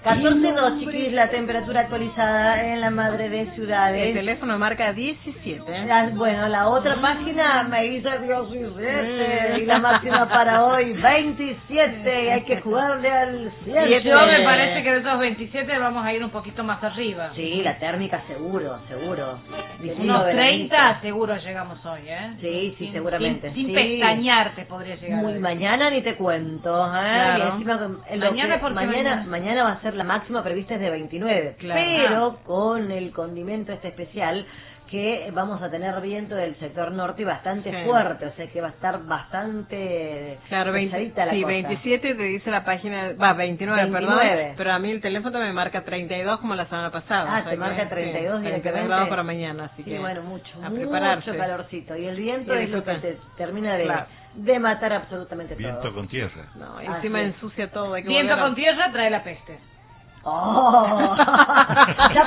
14 no, chiquis, la temperatura actualizada en la madre de ciudades. El teléfono marca 17. Bueno, la otra página me dice 17 y la máxima para hoy 27 y hay que jugarle al 7. Y yo me parece que de esos 27 vamos a ir un poquito más arriba. Sí, la térmica seguro. Unos 30 seguro llegamos hoy, ¿eh? Sí, seguramente. Sin pestañearte podría llegar. Muy mañana ni te cuento, Claro. Y encima mañana va a ser la máxima prevista es de 29, claro. Pero con el condimento especial que vamos a tener viento del sector norte y bastante fuerte, o sea que va a estar bastante pesadita la cosa. 27 te dice la página, 29, perdón, pero a mí el teléfono me marca 32 como la semana pasada. Te marca 32 directamente. 32 grados para mañana, así que bueno, mucho prepararse. Calorcito. Y el viento es lo que te termina de matar absolutamente todo. Viento con tierra. No, encima ensucia todo. Hay que viento con tierra trae la peste. Oh, ya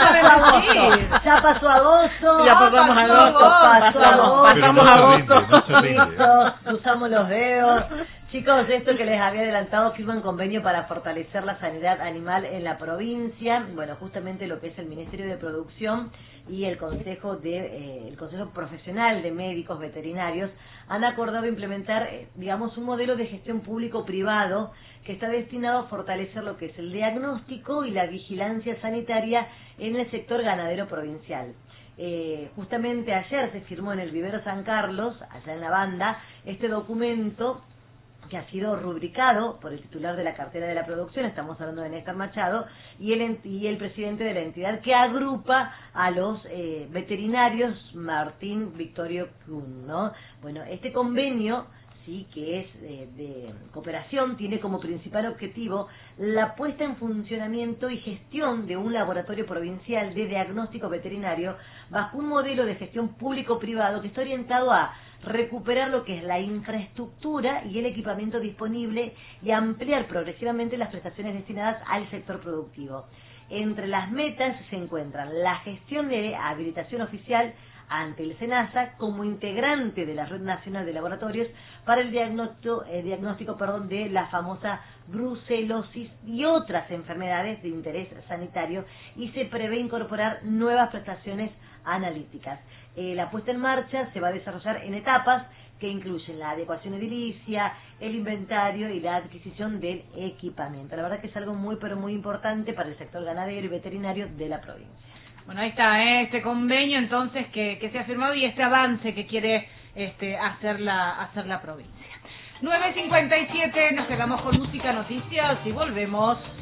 pasó agosto. Ya pasamos agosto. Pasamos agosto. No se rinde. Usamos los dedos. Chicos, esto que les había adelantado, firman convenio para fortalecer la sanidad animal en la provincia. Bueno, justamente lo que es el Ministerio de Producción y el Consejo Profesional de Médicos Veterinarios han acordado implementar, un modelo de gestión público-privado que está destinado a fortalecer lo que es el diagnóstico y la vigilancia sanitaria en el sector ganadero provincial. Justamente ayer se firmó en el Vivero San Carlos, allá en la Banda, este documento que ha sido rubricado por el titular de la cartera de la producción, estamos hablando de Néstor Machado, y el presidente de la entidad que agrupa a los veterinarios Martín Victorio Kuhn, ¿no? Bueno, este convenio, que es de cooperación, tiene como principal objetivo la puesta en funcionamiento y gestión de un laboratorio provincial de diagnóstico veterinario bajo un modelo de gestión público-privado que está orientado a recuperar lo que es la infraestructura y el equipamiento disponible y ampliar progresivamente las prestaciones destinadas al sector productivo. Entre las metas se encuentran la gestión de habilitación oficial ante el SENASA como integrante de la Red Nacional de Laboratorios para el diagnóstico de la famosa brucelosis y otras enfermedades de interés sanitario, y se prevé incorporar nuevas prestaciones analíticas. La puesta en marcha se va a desarrollar en etapas que incluyen la adecuación edilicia, el inventario y la adquisición del equipamiento. La verdad que es algo muy pero muy importante para el sector ganadero y veterinario de la provincia. Bueno, ahí está este convenio entonces que se ha firmado y este avance que quiere hacer la provincia. 9:57, nos quedamos con música, noticias y volvemos.